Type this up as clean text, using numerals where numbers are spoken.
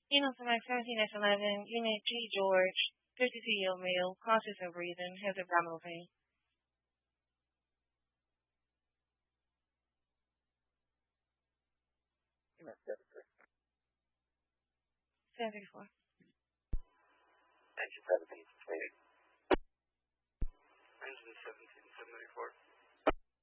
Email to my 17-11, Unit G. George, 52-year-old male, conscious of breathing, has abdominal pain. Email 73. 734. 1917, 28. 1917, 794.